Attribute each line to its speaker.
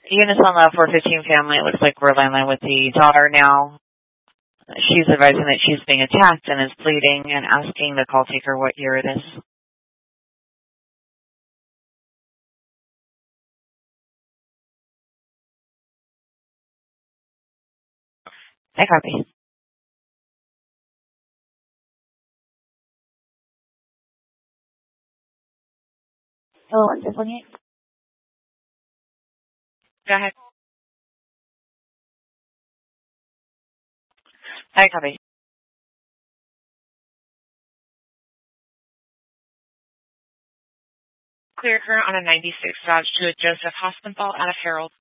Speaker 1: Units on the 415 family, it looks like we're line with the daughter now. She's advising that she's being attacked and is bleeding and asking the call taker what year it is. I copy. Hello, 128. Go ahead. I copy. Clear her on a 96 Dodge to a Joseph Hospenthal out of Harold.